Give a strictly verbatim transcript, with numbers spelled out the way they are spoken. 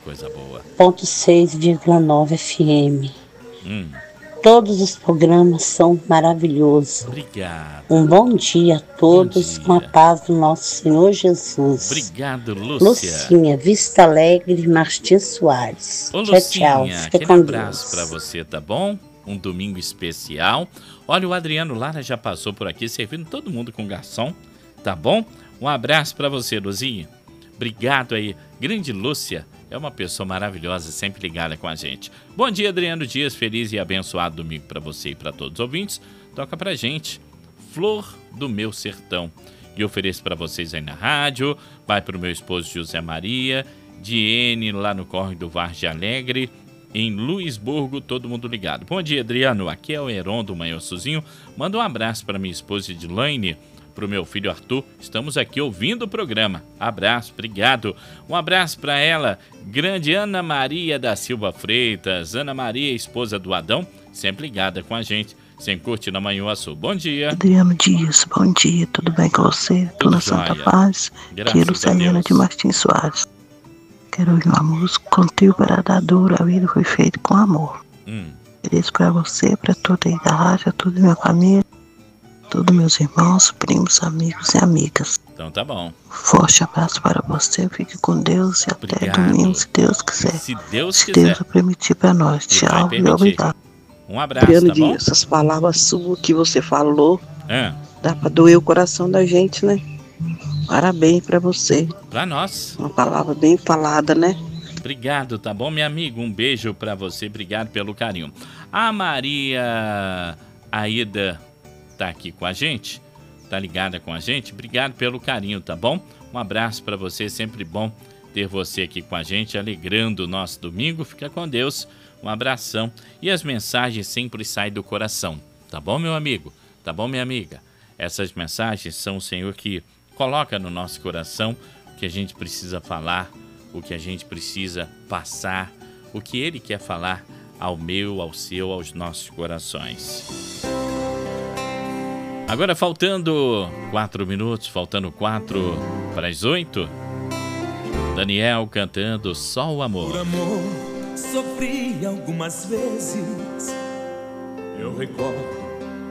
coisa boa. ponto seis vírgula nove F M. Hum. Todos os programas são maravilhosos. Obrigado. Um bom dia a todos, dia. com a paz do nosso Senhor Jesus. Obrigado, Lúcia. Lucinha, Vista Alegre, Martins Soares. Ô, tchau, Lucinha, tchau. Fica aquele com abraço Deus. para você, tá bom? Um domingo especial. Olha, o Adriano Lara já passou por aqui, servindo todo mundo com garçom, tá bom? Um abraço para você, Luzinha. Obrigado aí. Grande Lúcia é uma pessoa maravilhosa, sempre ligada com a gente. Bom dia, Adriano Dias. Feliz e abençoado domingo para você e para todos os ouvintes. Toca pra gente Flor do Meu Sertão. E ofereço para vocês aí na rádio. Vai pro meu esposo José Maria, Diene lá no Córrego do Vargem Alegre, em Luisburgo, todo mundo ligado. Bom dia, Adriano. Aqui é o Heron do Manhoçozinho. Manda um abraço para minha esposa Edilane, para o meu filho Arthur. Estamos aqui ouvindo o programa. Abraço, obrigado. Um abraço para ela, grande Ana Maria da Silva Freitas. Ana Maria, esposa do Adão, sempre ligada com a gente, sempre curtindo a Manhuaçu. Bom dia. Adriano Dias, bom dia, tudo bem com você? Tudo na Santa Paz. Aqui é Luciana de Martins Soares. Quero ouvir uma música, Contigo para dar duro, a vida foi feita com amor. Hum. Feliz para você, para toda aí da rádio, toda a minha família, todos meus irmãos, primos, amigos e amigas. Então tá bom. Forte abraço para você, fique com Deus e até Obrigado. domingo, se Deus quiser. Se Deus se quiser. Deus o permitir para nós. E Tchau vai e obrigado. Um abraço, Adriano tá bom? Dias, essas palavras suas que você falou, É. dá pra doer o coração da gente, né? Parabéns pra você. Pra nós. Uma palavra bem falada, né? Obrigado, tá bom, meu amigo? Um beijo pra você, obrigado pelo carinho. A Maria Aida tá aqui com a gente, tá ligada com a gente. Obrigado pelo carinho, tá bom? Um abraço pra você, sempre bom ter você aqui com a gente, alegrando o nosso domingo. Fica com Deus, um abração. E as mensagens sempre saem do coração, tá bom, meu amigo? Tá bom, minha amiga? Essas mensagens são o Senhor que coloca no nosso coração o que a gente precisa falar, o que a gente precisa passar, o que Ele quer falar ao meu, ao seu, aos nossos corações. Agora faltando quatro minutos, faltando quatro para as oito, Daniel cantando Só o Amor. Por amor, sofri algumas vezes, eu recordo